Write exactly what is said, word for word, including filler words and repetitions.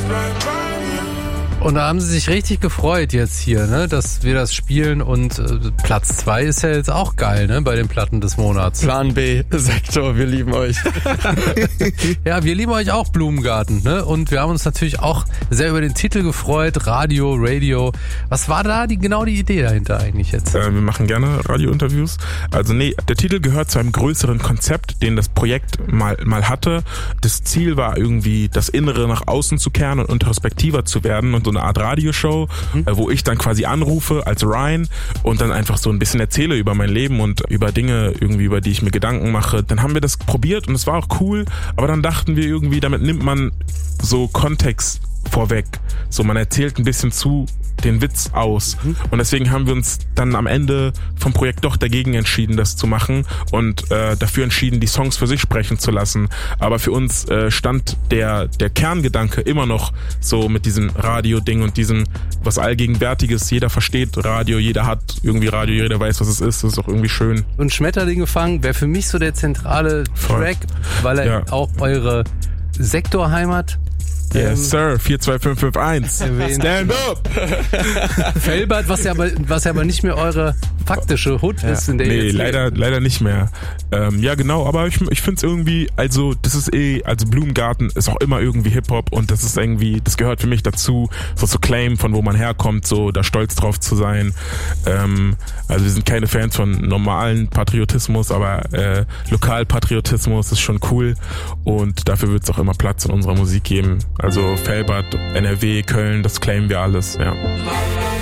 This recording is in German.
Und da haben sie sich richtig gefreut jetzt hier, ne, dass wir das spielen und äh, Platz zwei ist ja jetzt auch geil, ne, bei den Platten des Monats. Plan B, Sektor, wir lieben euch. Ja, wir lieben euch auch, Blumengarten, ne, und wir haben uns natürlich auch sehr über den Titel gefreut, Radio, Radio. Was war da die, genau die Idee dahinter eigentlich jetzt? Äh, wir machen gerne Radiointerviews. Also nee, der Titel gehört zu einem größeren Konzept, den das Projekt mal, mal hatte. Das Ziel war irgendwie, das Innere nach außen zu kehren und introspektiver zu werden und so eine Art Radioshow, mhm. äh, wo ich dann quasi anrufe als Ryan und dann einfach so ein bisschen erzähle über mein Leben und über Dinge irgendwie, über die ich mir Gedanken mache. Dann haben wir das probiert und es war auch cool, aber dann dachten wir irgendwie, damit nimmt man so Kontext vorweg. So, man erzählt ein bisschen zu den Witz aus. Mhm. Und deswegen haben wir uns dann am Ende vom Projekt doch dagegen entschieden, das zu machen und äh, dafür entschieden, die Songs für sich sprechen zu lassen. Aber für uns äh, stand der der Kerngedanke immer noch so mit diesem Radio-Ding und diesem was Allgegenwärtiges. Jeder versteht Radio, jeder hat irgendwie Radio, jeder weiß, was es ist. Das ist auch irgendwie schön. Und Schmetterlinge fangen wäre für mich so der zentrale Voll. Track, weil er ja. auch eure Sektorheimat Yes, Sir, vier zwei fünf fünf eins. Erwähnt. Stand up! Felbert, was ja aber, was ja aber nicht mehr eure faktische Hood ja. ist, in der Nee, ihr jetzt leider, lebt. leider nicht mehr. Ähm, ja, genau, aber ich, ich find's irgendwie, also, das ist eh, also Blumengarten ist auch immer irgendwie Hip-Hop und das ist irgendwie, das gehört für mich dazu, so zu claim, von wo man herkommt, so da stolz drauf zu sein. Ähm, also wir sind keine Fans von normalen Patriotismus, aber äh, Lokalpatriotismus ist schon cool und dafür wird's auch immer Platz in unserer Musik geben. Also Felbert, N R W, Köln, das claimen wir alles, ja.